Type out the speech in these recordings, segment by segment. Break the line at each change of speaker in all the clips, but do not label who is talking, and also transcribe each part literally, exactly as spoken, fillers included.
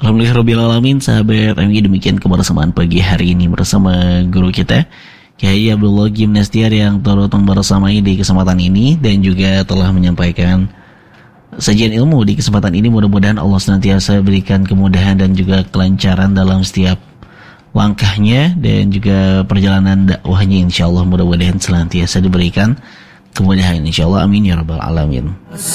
Alhamdulillahirabbil alamin, sahabat M G, demikian kebersamaan pagi hari ini bersama guru kita Kyai Abdullah Gimnastiar yang turut membersamai di kesempatan ini dan juga telah menyampaikan sajian ilmu di kesempatan ini. Mudah-mudahan Allah senantiasa berikan kemudahan dan juga kelancaran dalam setiap langkahnya dan juga perjalanan dakwahnya, insyaallah mudah-mudahan senantiasa diberikan kemudahan, insyaallah, amin ya rabbal alamin.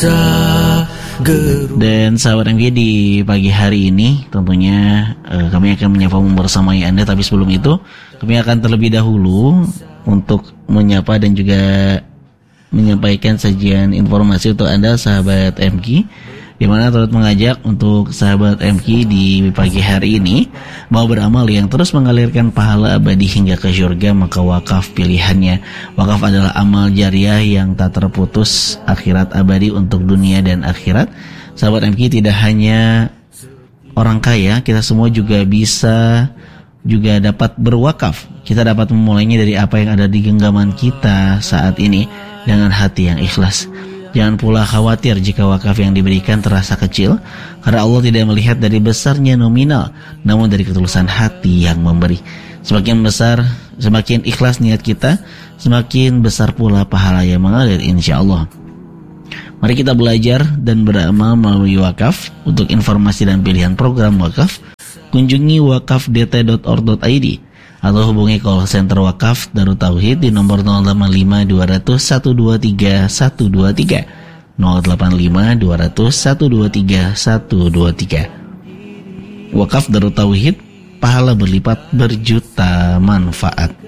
Dan sahabat M G, di pagi hari ini tentunya eh, kami akan menyapa membersamai Anda, tapi sebelum itu kami akan terlebih dahulu untuk menyapa dan juga menyampaikan sajian informasi untuk Anda sahabat M G, di mana turut mengajak untuk sahabat M G di pagi hari ini mau beramal yang terus mengalirkan pahala abadi hingga ke surga, maka wakaf pilihannya. Wakaf adalah amal jariah yang tak terputus, akhirat abadi untuk dunia dan akhirat. Sahabat M G, tidak hanya orang kaya, kita semua juga bisa juga dapat berwakaf. Kita dapat memulainya dari apa yang ada di genggaman kita saat ini dengan hati yang ikhlas. Jangan pula khawatir jika wakaf yang diberikan terasa kecil, karena Allah tidak melihat dari besarnya nominal, namun dari ketulusan hati yang memberi. Semakin besar, semakin ikhlas niat kita, semakin besar pula pahala yang mengalir, insya Allah. Mari kita belajar dan beramal melalui wakaf. Untuk informasi dan pilihan program wakaf, kunjungi wakaf d t dot org dot i d atau hubungi call center wakaf Darut Tauhid di nomor nol delapan lima dua nol nol satu dua tiga satu dua tiga nol delapan lima dua nol nol satu dua tiga satu dua tiga. Wakaf Darut Tauhid, pahala berlipat berjuta manfaat.